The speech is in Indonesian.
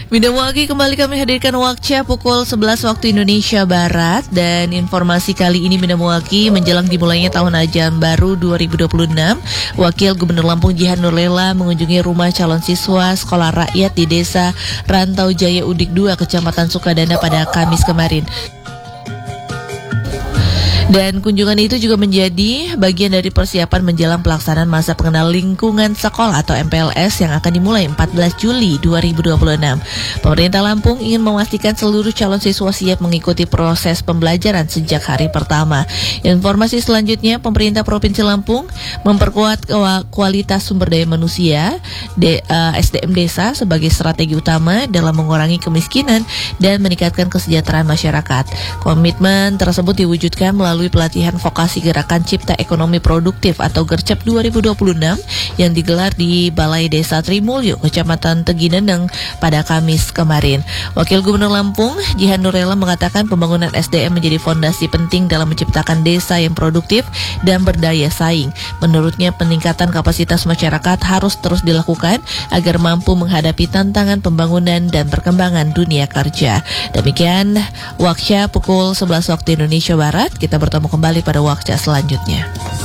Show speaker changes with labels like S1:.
S1: Midawaki kembali kami hadirkan Wakca pukul 11 waktu Indonesia Barat. Dan informasi kali ini Midawaki menjelang dimulainya tahun ajaran baru 2026, Wakil Gubernur Lampung Jihan Nurlela mengunjungi rumah calon siswa sekolah rakyat di Desa Rantau Jaya Udik 2, Kecamatan Sukadana pada Kamis kemarin. Dan kunjungan itu juga menjadi bagian dari persiapan menjelang pelaksanaan masa pengenal lingkungan sekolah atau MPLS yang akan dimulai 14 Juli 2026. Pemerintah Lampung ingin memastikan seluruh calon siswa siap mengikuti proses pembelajaran sejak hari pertama. Informasi selanjutnya, pemerintah Provinsi Lampung memperkuat kualitas sumber daya manusia SDM desa sebagai strategi utama dalam mengurangi kemiskinan dan meningkatkan kesejahteraan masyarakat. Komitmen tersebut diwujudkan melalui pelatihan vokasi Gerakan Cipta Ekonomi Produktif atau Gercep 2026 yang digelar di Balai Desa Trimulyo, Kecamatan Tegineneng pada Kamis kemarin. Wakil Gubernur Lampung Jihan Nurlela mengatakan pembangunan SDM menjadi fondasi penting dalam menciptakan desa yang produktif dan berdaya saing. Menurutnya, peningkatan kapasitas masyarakat harus terus dilakukan agar mampu menghadapi tantangan pembangunan dan perkembangan dunia kerja. Demikian Wakca pukul 11 waktu Indonesia Barat. Kita bertemu kembali pada Wakca selanjutnya.